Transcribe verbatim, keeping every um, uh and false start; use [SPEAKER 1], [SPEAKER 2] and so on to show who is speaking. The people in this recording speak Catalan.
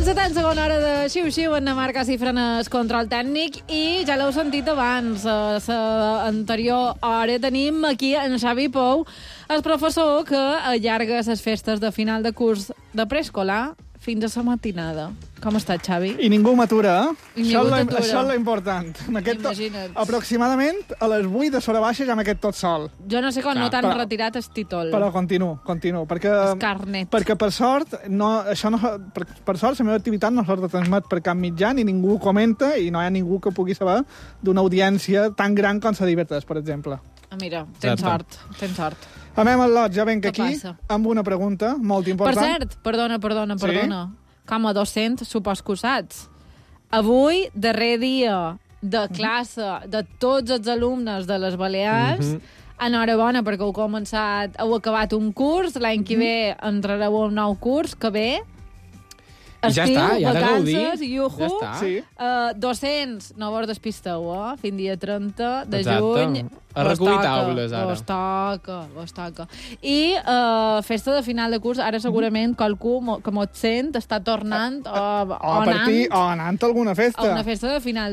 [SPEAKER 1] Encetant segona hora de xiu-xiu en Marca Cifrenes control tècnic i ja l'heu sentit abans, a l'anterior hora tenim aquí en Xavi Pou, el professor que allarga les festes de final de curs de preescolar fins a la matinada. Com està, Xavi?
[SPEAKER 2] I ningú m'atura, eh?
[SPEAKER 1] I ningú
[SPEAKER 2] això
[SPEAKER 1] t'atura.
[SPEAKER 2] Això és l'important.
[SPEAKER 1] Imagina't.
[SPEAKER 2] Aproximadament a les vuit de Sora Baixa ja m'he quedat tot sol.
[SPEAKER 1] Jo no sé com no t'han
[SPEAKER 2] Però-
[SPEAKER 1] retirat el títol.
[SPEAKER 2] Però continuo, continuo. Perquè,
[SPEAKER 1] El carnet.
[SPEAKER 2] perquè per sort, no, això no, per, per sort, la meva activitat no sort de transmet per cap mitjà, ni ningú comenta, i no hi ha ningú que pugui saber d'una audiència tan gran com la d'Ivertres, per exemple.
[SPEAKER 1] Ah, mira, tens
[SPEAKER 3] Exacte.
[SPEAKER 1] sort, tens sort.
[SPEAKER 2] Amem el lot, ja venc
[SPEAKER 1] Què
[SPEAKER 2] aquí,
[SPEAKER 1] passa?
[SPEAKER 2] amb una pregunta molt
[SPEAKER 1] Per
[SPEAKER 2] important.
[SPEAKER 1] cert, perdona, perdona,
[SPEAKER 2] Sí?
[SPEAKER 1] perdona. Com a docent, supos que ho saps. Avui, darrer dia de classe de tots els alumnes de les Balears,
[SPEAKER 3] Mhm.
[SPEAKER 1] enhorabona perquè heu començat, heu acabat un curs, l'any que ve entrareu a un nou curs, que ve,
[SPEAKER 3] I ja
[SPEAKER 1] estiu,
[SPEAKER 3] està, ja de gaudir.
[SPEAKER 1] vacances, iuhu,
[SPEAKER 3] Ja està.
[SPEAKER 2] Sí.
[SPEAKER 1] Uh, dos-cents, no vos despisteu, eh? Fins dia trenta de
[SPEAKER 3] Exacte.
[SPEAKER 1] juny.
[SPEAKER 3] A
[SPEAKER 1] vos
[SPEAKER 3] recollir
[SPEAKER 1] toca,
[SPEAKER 3] taules, ara.
[SPEAKER 1] Vos toca, vos toca. I uh, festa de final de curs, ara segurament qualcú mo- que mos sent està tornant o,
[SPEAKER 2] O a partir, o anant a alguna festa.
[SPEAKER 1] a una festa de final